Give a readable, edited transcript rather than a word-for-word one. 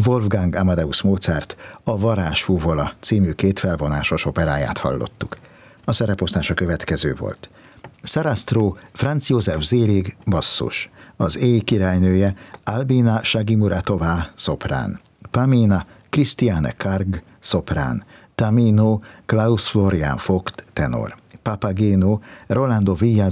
Wolfgang Amadeus Mozart a Varázsfúvola című kétfelvonásos operáját hallottuk. A szereposztás a következő volt. Sarastro Franz József Selig, basszus, az Éj királynője Albina Shagimuratová, szoprán, Pamina Christiane Karg, szoprán, Tamino Klaus Florian Vogt, tenor, Papageno Rolando Villa